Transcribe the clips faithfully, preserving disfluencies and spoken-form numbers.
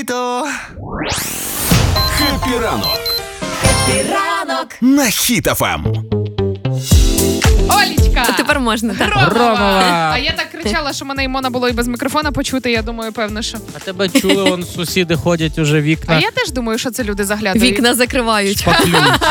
Хеппі ранок Хеппі ранок на Хіт еф ем. Олічка! А тепер можна, так. Громова! Громова! А я так кричала, що мене і можна було і без мікрофона почути, я думаю, певно, що. А тебе чули, вон сусіди ходять уже вікна. А я теж думаю, що це люди заглядають. Вікна закривають. Шпаклюють.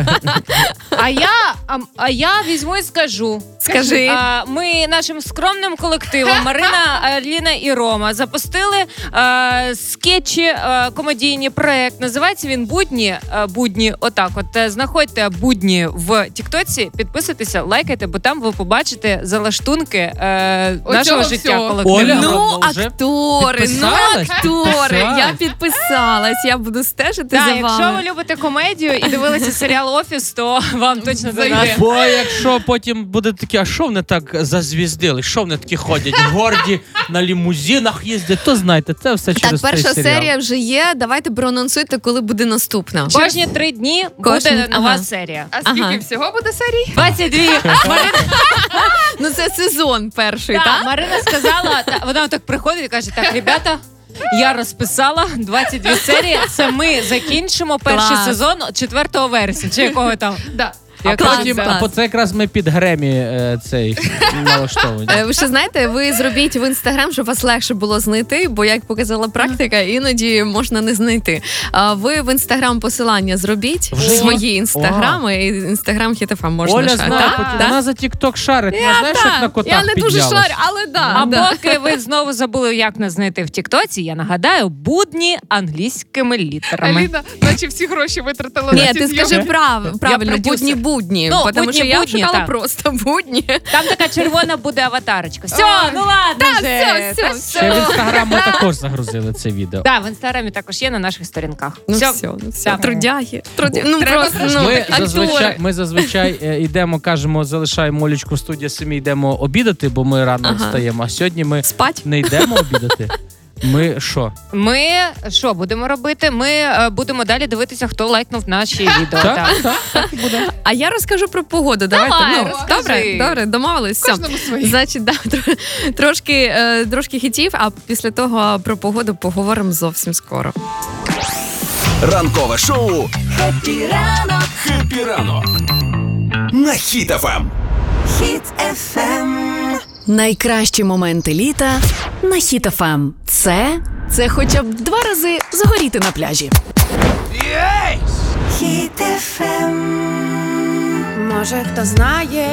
А я, а, а я візьму і скажу. Скажи. А, ми нашим скромним колективом Марина, Аліна і Рома запустили а, скетчі, а, комедійні проект. Називається він «Будні». А, будні, отак от. Е, Знаходьте «Будні» в Тіктоці, підписуйтеся, лайкайте, бо там ви побачите залаштунки е, Оцього нашого життя всього. колективу. Оля, Ну, Громова вже актори, ну, підписалась? актори. Я Підписалась? підписалась, я буду стежити Так, за якщо вами. ви любите комедію і дивилися серіал «Офіс», то вам точно Зайде. зайде. Бо якщо потім буде таке, а що вони так зазвіздили, що вони такі ходять, горді, на лімузинах їздять, то знайте, це все Так, через перша цей серіал. серія вже є. Давайте проанонсуйте, коли буде наступна. Кожні три дні Кожні- буде нова ага. серія. А скільки Ага. всього буде серій? двадцять дві. Марина, Ну це сезон перший, та, так? Марина сказала, та, вона так приходить і каже, так, ребята, я розписала двадцять дві серії, це ми закінчимо перший Клас. сезон четвертого вересня, чи якого там. Да. А Якраз, потім, да. а по це якраз ми під Гремі е, цей налаштовані. Е, Ви ще знаєте, ви зробіть в інстаграм, щоб вас легше було знайти, бо як показала практика, іноді можна не знайти. А ви в інстаграм посилання зробіть Вже є? свої інстаграми, і інстаграм Хіт еф ем можна. Оля ще. знає, Так? потім Так? вона за тік-ток шарить, вона знаєш, як на котах Я не дуже піднялась? шарю, але да. А да. поки ви знову забули, як нас знайти в Тіктоці, я нагадаю, будні англійськими літерами. Аліна, наче всі гроші витратила на Ні, ці ти зйомки. скажи прав, правильно, продюсер. будні-будні. Ну, тому що я будні-будні, шукала так. просто будні. Там така червона буде аватарочка. Все, Ой. ну ладно Та, вже. все, Та все, Ще в інстаграм ми також загрузили це відео. Так, в інстаграмі також є на наших сторінках. Ну Все. все, ну все, Так. трудяги. Труді... Ну Треба просто, трошки. ну, Ми актори. зазвичай, ми зазвичай е, йдемо, кажемо, залишаємо Олечку в студії, самі йдемо обідати, бо ми рано Ага. встаємо. А сьогодні ми Спать. не йдемо обідати. Ми що? Ми що будемо робити? Ми е, будемо далі дивитися, хто лайкнув наші відео. Так, Так. так, так і буде. А я розкажу про погоду. Давайте. Давай, Ну, розкажи. добре, добре, домовились. Все. Кожному своє. Значить, да, тр- трошки, е, трошки хітів, а після того про погоду поговоримо зовсім скоро. Ранкове шоу Хеппі ранок Хеппі ранок на Хіт еф ем. Хіт еф ем. Найкращі моменти літа на Хіт еф ем. Це, це хоча б два рази загоріти на пляжі. Хіт еф ем. Може, хто знає,